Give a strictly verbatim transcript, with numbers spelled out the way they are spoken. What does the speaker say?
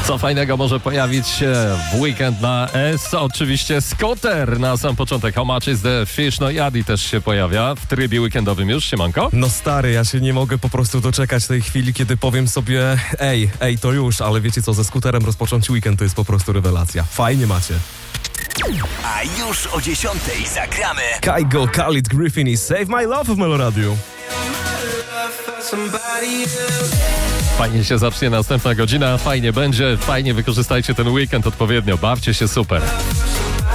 Co fajnego może pojawić się w weekend na S? Oczywiście skuter na sam początek. How much is the fish? No i Adi też się pojawia w trybie weekendowym już, siemanko. No stary, ja się nie mogę po prostu doczekać tej chwili, kiedy powiem sobie ej, ej, to już, ale wiecie co, ze skuterem rozpocząć weekend to jest po prostu rewelacja. Fajnie macie. A już o dziesiątej zagramy Kygo, Khalid, Griffin i Save My Love w Meloradiu. Fajnie się zacznie następna godzina, fajnie będzie, fajnie wykorzystajcie ten weekend odpowiednio, bawcie się super.